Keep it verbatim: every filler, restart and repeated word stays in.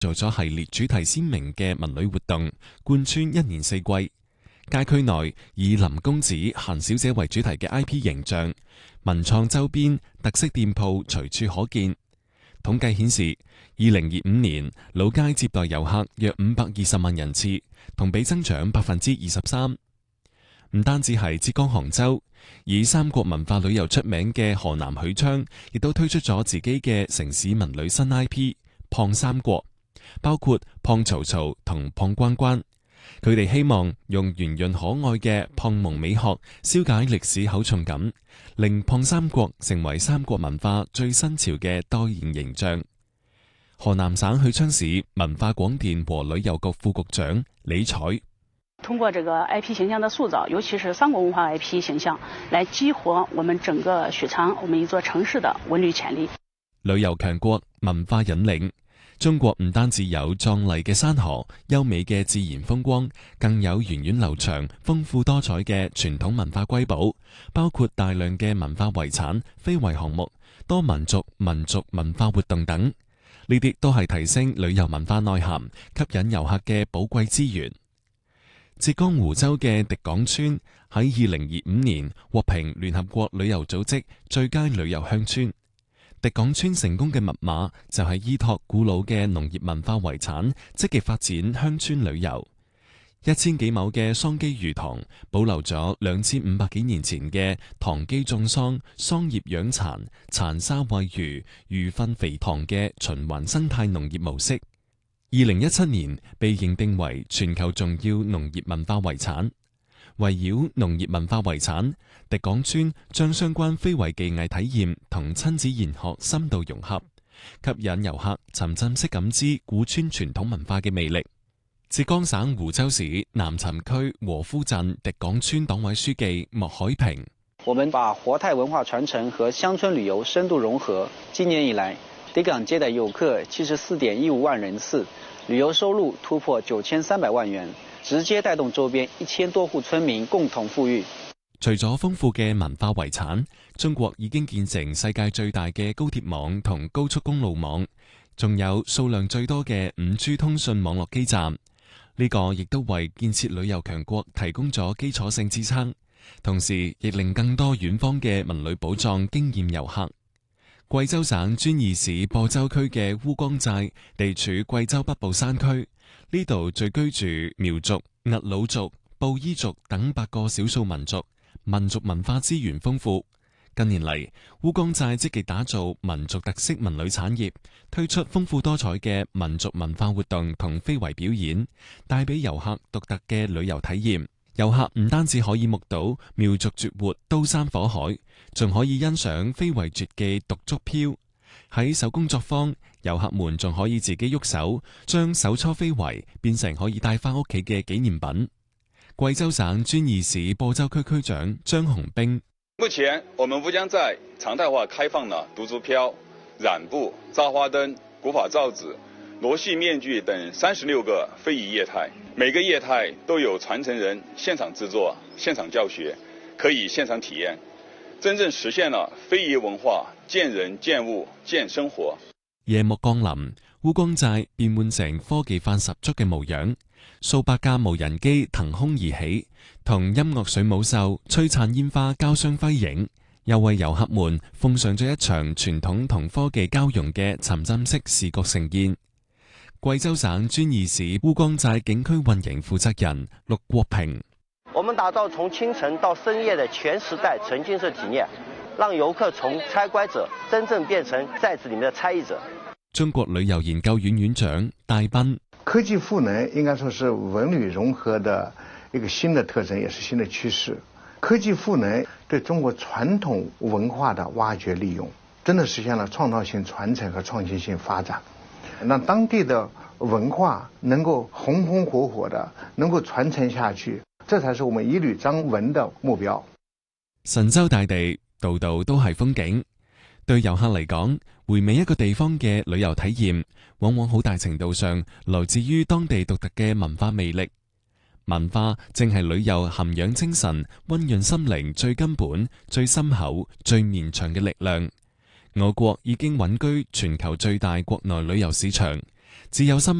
做咗系列主題鮮明嘅文旅活動，貫穿一年四季。街區內以林公子、嫻小姐為主題嘅 I P 形象，文創周邊、特色店鋪隨處可見。統計顯示，二零二五年老街接待遊客約五百二十萬人次，同比增長百分之二十三。唔單止係浙江杭州，以三國文化旅遊出名嘅河南許昌，亦都推出咗自己嘅城市文旅新 I P《胖三國》，包括胖曹操同胖關關。佢哋希望用圓潤可愛嘅胖蒙美學消解歷史厚重感，令胖三國成為三國文化最新潮嘅代言形象。河南省許昌市文化廣電和旅遊局副局長李彩： 通過這個 I P 形象的塑造，尤其是三國文化 I P 形象，來激活我們整個許昌我們一座城市的文旅潛力。 旅遊強國，文化引領。中國唔單止有壯麗嘅山河、優美嘅自然風光，更有源遠流長、豐富多彩嘅傳統文化瑰寶，包括大量嘅文化遺產、非遺項目、多民族、民族文化活動等。呢啲都係提升旅遊文化內涵、吸引遊客嘅寶貴資源。浙江湖州嘅迪港村喺二零二五年獲評聯合國旅遊組織最佳旅遊鄉村。迪港村成功嘅密碼就係依託古老嘅農業文化遺產，積極發展鄉村旅遊。一千幾畝嘅桑基魚塘保留咗兩千五百幾年前嘅塘基種桑、桑葉養蠶、蠶沙餵魚、魚糞肥塘嘅循環生態農業模式。二零一七年被認定為全球重要農業文化遺產。圍繞農業文化遺產，迪港村將相關非遺技藝體驗同親子研學深度融合，吸引遊客沉浸式感知古村傳統文化嘅魅力。浙江省湖州市南潯區和夫鎮迪港村黨委書記莫海平： 我們把活態文化傳承和鄉村旅遊深度融合，今年以來，迪港接待遊客七十四點一五萬人次，旅遊收入突破九千三百萬元。直接帶動周邊一千多戶村民共同富裕。 除咗豐富嘅文化遺產，中國已經建成世界最大嘅高鐵網同高速公路網，仲有數量最多嘅五 G 通訊網絡基站。呢個亦都為建設旅遊強國提供咗基礎性支撐，同時亦令更多遠方嘅文旅寶藏驚豔遊客。貴州省遵義市播州區嘅烏江寨地處貴州北部山區。呢度聚居住苗族、兀魯族、布依族等八個少數民族，民族文化資源豐富。近年嚟，烏江寨積極打造民族特色文旅產業，推出豐富多彩嘅民族文化活動同非遺表演，帶俾遊客獨特嘅旅遊體驗。遊客唔單止可以目睹苗族絕活刀山火海，仲可以欣賞非遺絕技獨竹飄。喺手工作坊，遊客們仲可以自己喐手，將手搓非遺變成可以帶翻屋企嘅紀念品。貴州省遵義市播州區區長張紅兵： 目前我們烏江寨常態化開放了獨竹飄、染布、扎花燈、古法罩子、羅戲面具等三十六個非遺業態，每個業態都有傳承人現場製作、現場教學，可以現場體驗，真正實現了非遺文化見人見物見生活。 夜幕降臨，烏江寨變換成科技範十足嘅模樣，數百架無人機騰空而起，同音樂水舞秀、璀璨煙花交相輝映，又為遊客們奉上咗一場傳統同科技交融嘅沉浸式視覺盛宴。貴州省遵義市烏江寨景區運營負責人陸國平： 我們打造從清晨到深夜的全時代沉浸式體驗，讓遊客從參觀者真正變成寨子裏面的參與者。 中國旅遊研究院院長戴斌： 科技賦能應該說是文旅融合的一個新的特徵，也是新的趨勢。科技賦能對中國傳統文化的挖掘利用，真的實現了創造性傳承和創新性發展，讓當地的文化能夠紅紅火火的能夠傳承下去，這才是我們一旅張文的目標。 神州大地，度度都係風景。對遊客嚟講，回味一個地方嘅旅遊體驗，往往好大程度上來自於當地獨特嘅文化魅力。文化正係旅遊涵養精神、溫潤心靈最根本、最深厚、最綿長嘅力量。我國已經穩居全球最大國內旅遊市場， 自有新